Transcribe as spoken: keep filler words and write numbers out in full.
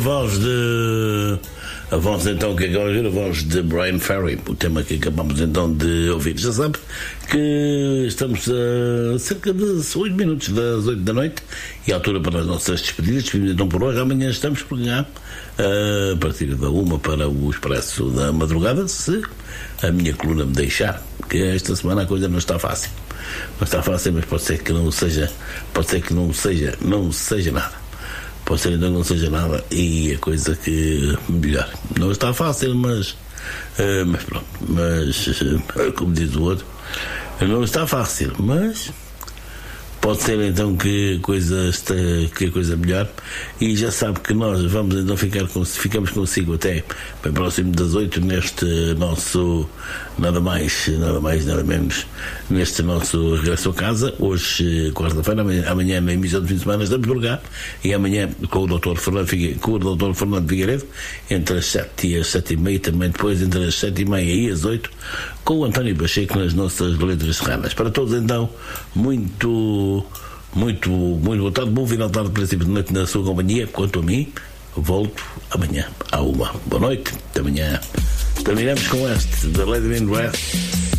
Voz de. A voz então que acabamos de ouvir, a voz de Bryan Ferry, o tema que acabamos então de ouvir. Já sabe que estamos a cerca de oito minutos das oito da noite e a altura para as nossas despedidas. Despedimos então por hoje. Amanhã estamos por cá a partir da uma para o Expresso da Madrugada, se a minha coluna me deixar, que esta semana a coisa não está fácil. Não está fácil, mas pode ser que não seja, pode ser que não seja, não seja nada. Pode ser então que não seja nada e a coisa que melhor. Não está fácil, mas, uh, mas pronto, mas uh, como diz o outro, não está fácil, mas pode ser então que a coisa, esta, que a coisa melhor. E já sabe que nós vamos então ficar com, ficamos consigo até bem próximo das oito neste nosso nada mais, nada mais, nada menos neste nosso regresso a casa. Hoje, quarta-feira, amanhã, amanhã na emissão de fim de semana estamos por cá e amanhã com o doutor Fernando Figueiredo, com o doutor Fernando Figueiredo entre as sete e as sete e meia, também depois entre as sete e meia e as oito com o António Pacheco nas nossas letras serranas. Para todos então, muito muito, muito boa tarde, bom final de tarde, princípio de noite na sua companhia. Quanto a mim, volto amanhã à uma. Boa noite, até amanhã. Terminamos com este, The Lady in Red.